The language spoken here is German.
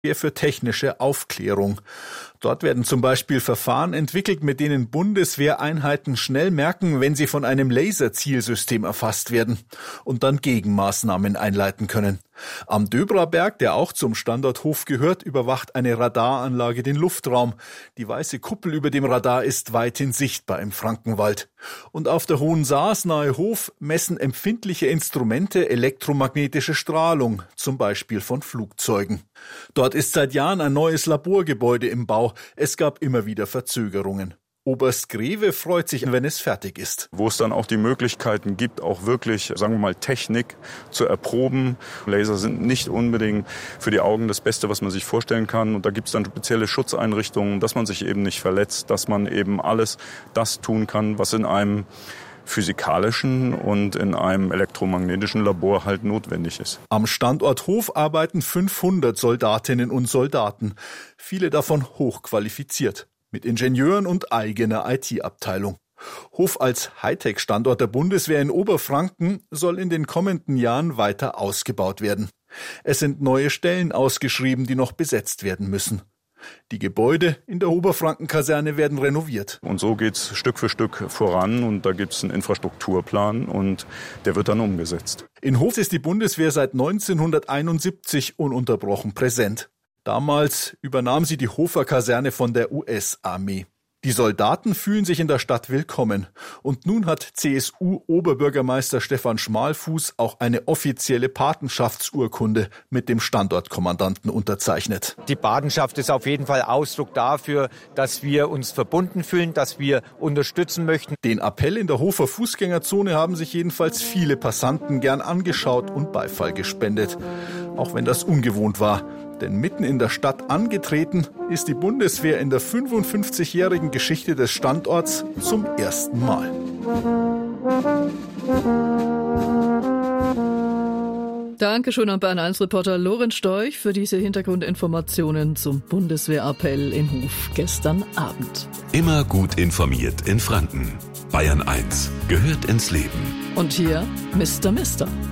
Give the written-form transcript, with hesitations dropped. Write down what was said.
für technische Aufklärung. Dort werden zum Beispiel Verfahren entwickelt, mit denen Bundeswehreinheiten schnell merken, wenn sie von einem Laserzielsystem erfasst werden und dann Gegenmaßnahmen einleiten können. Am Döbraberg, der auch zum Standort Hof gehört, überwacht eine Radaranlage den Luftraum. Die weiße Kuppel über dem Radar ist weithin sichtbar im Frankenwald. Und auf der Hohen Saas nahe Hof messen empfindliche Instrumente elektromagnetische Strahlung, zum Beispiel von Flugzeugen. Dort ist seit Jahren ein neues Laborgebäude im Bau. Es gab immer wieder Verzögerungen. Oberst Greve freut sich, wenn es fertig ist. Wo es dann auch die Möglichkeiten gibt, auch wirklich, sagen wir mal, Technik zu erproben. Laser sind nicht unbedingt für die Augen das Beste, was man sich vorstellen kann. Und da gibt es dann spezielle Schutzeinrichtungen, dass man sich eben nicht verletzt, dass man eben alles das tun kann, was in einem physikalischen und in einem elektromagnetischen Labor halt notwendig ist. Am Standort Hof arbeiten 500 Soldatinnen und Soldaten, viele davon hochqualifiziert, mit Ingenieuren und eigener IT-Abteilung. Hof als Hightech-Standort der Bundeswehr in Oberfranken soll in den kommenden Jahren weiter ausgebaut werden. Es sind neue Stellen ausgeschrieben, die noch besetzt werden müssen. Die Gebäude in der Oberfranken-Kaserne werden renoviert. Und so geht's Stück für Stück voran und da gibt's einen Infrastrukturplan und der wird dann umgesetzt. In Hof ist die Bundeswehr seit 1971 ununterbrochen präsent. Damals übernahm sie die Hofer Kaserne von der US-Armee. Die Soldaten fühlen sich in der Stadt willkommen. Und nun hat CSU-Oberbürgermeister Stefan Schmalfuß auch eine offizielle Patenschaftsurkunde mit dem Standortkommandanten unterzeichnet. Die Patenschaft ist auf jeden Fall Ausdruck dafür, dass wir uns verbunden fühlen, dass wir unterstützen möchten. Den Appell in der Hofer Fußgängerzone haben sich jedenfalls viele Passanten gern angeschaut und Beifall gespendet. Auch wenn das ungewohnt war. Denn mitten in der Stadt angetreten ist die Bundeswehr in der 55-jährigen Geschichte des Standorts zum ersten Mal. Dankeschön an Bayern 1 Reporter Lorenz Storch für diese Hintergrundinformationen zum Bundeswehrappell in Hof gestern Abend. Immer gut informiert in Franken. Bayern 1 gehört ins Leben. Und hier Mr. Mister.